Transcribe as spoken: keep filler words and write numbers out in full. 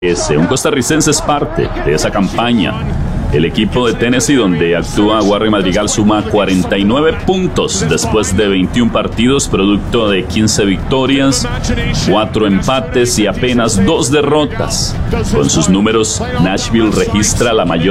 Ese, un costarricense es parte de esa campaña. El equipo de Tennessee, donde actúa Warren Madrigal, suma cuarenta y nueve puntos después de veintiún partidos, producto de quince victorias, cuatro empates y apenas dos derrotas. Con sus números, Nashville registra la mayor